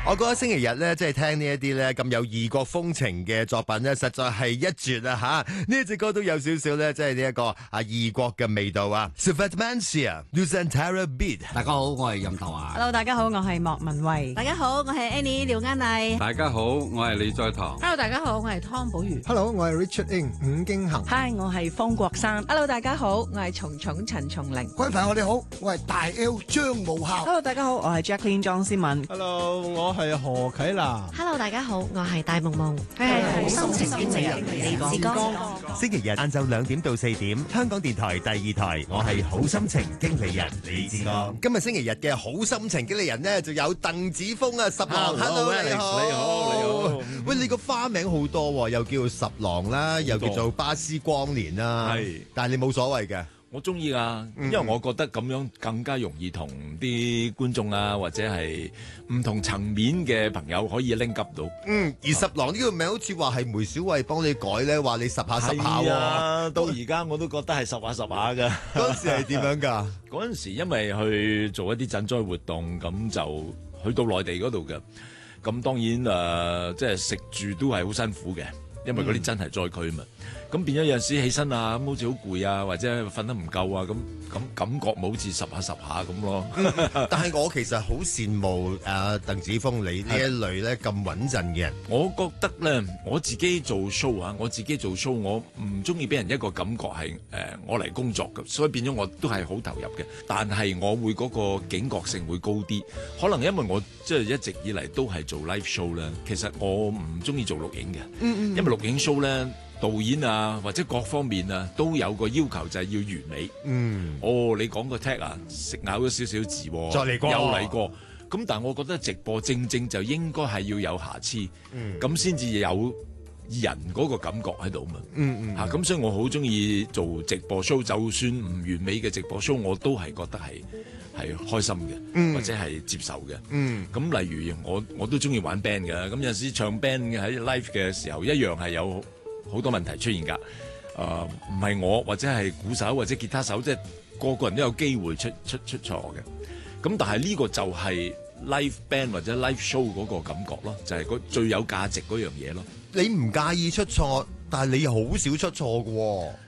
我覺得星期日咧，即係聽呢一啲咧咁有異國風情嘅作品咧，實在係一絕啊！吓，呢一隻歌都有少少咧，即係呢一個異國嘅味道啊。Svetmancia Nusantara Beat， 大家好，我係任達華。 Hello， 大家好，我係莫文蔚。 大家好，我係 Annie 廖嘉麗。 大家好，我係李在堂。 Hello， 大家好，我係湯寶如。 Hello， 我係 Richard Ing 伍京衡。 Hi， 我係方國珊。 Hello， 大家好，我係蟲蟲陳松伶。 各位朋友你好，我係大 L 張武孝。 Hello， 大家好，我係 Jacqueline 莊思敏。 Hello， 我係何啟南。 Hello， 大家好，我係戴夢夢。佢係好心情經理人李志剛。 星期日晏晝2點到4點，香港電台第2台，我係好心情經理人李志剛。今日星期日嘅好心情經理人呢，就有鄧子峰啊，十郎。Hello， 你好。 你好。 喂，你個花名好多，又叫十郎啦，又叫做巴斯光年啦。係，但係你冇所謂嘅。 我中意啊，因為我覺得咁樣更加容易同啲觀眾啊，或者係唔同層面嘅朋友可以拎急到。 而十郎呢個名好似話係梅小惠幫你改咧，話你十下十下喎。 啊，到而家我都覺得係十下十下㗎。 嗰陣時係點樣㗎？ 嗰陣時因為去做一啲賑災活動，咁就去到內地嗰度嘅。咁當然即係食住都係好辛苦嘅，因為嗰啲真係災區嘛。咁變咗有陣時起身啊，咁好似好攰啊，或者瞓得唔夠啊，咁感覺冇好似十下十下咁咯。 但係我其實好羨慕鄧子峰你呢一類咧咁穩陣嘅人。 我覺得咧，我自己做 show 啊，我唔中意俾人一個感覺係我嚟工作嘅，所以變咗我都係好投入嘅。但係我會嗰個警覺性會高啲，可能因為我即係一直以嚟都係做 live show 咧，其實我唔中意做錄影嘅，因為錄影 show 咧。導演啊，或者各方面啊，都有個要求就係要完美。你講個 tag 啊，食咬咗少少字， 再嚟過， 又嚟過。咁但係我覺得直播正就應該係要有瑕疵，咁先至有人嗰個感覺喺度嘛。咁所以我好中意做直播 show，就算唔完美嘅直播 show，我都係覺得係開心嘅，或者係接受嘅。咁例如我都中意玩 band 嘅，咁有陣時唱 band 喺 live 嘅時候，一樣係有好多問題出現㗎，唔係我或者係鼓手或者吉他手，即係個人都有機會出錯嘅。咁但係呢個就係 live band 或者 live show 嗰個感覺咯，就係最有價值嗰樣嘢咯。 你唔介意出錯，但係你好少出錯㗎喎。